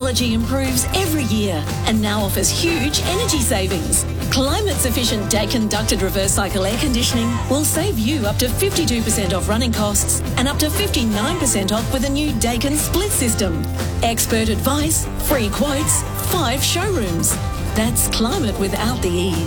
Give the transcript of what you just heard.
technology improves every year and now offers huge energy savings. Climate-sufficient Daikin ducted reverse cycle air conditioning will save you up to 52% off running costs and up to 59% off with a new Daikin split system. Expert advice, free quotes, 5 showrooms. That's climate without the E.